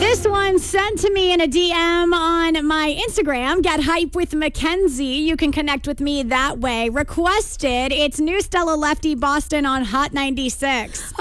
This one sent to me in a DM on my Instagram, Get Hype with Mackenzie. You can connect with me that way. Requested, it's New Stella Lefty Boston on Hot 96.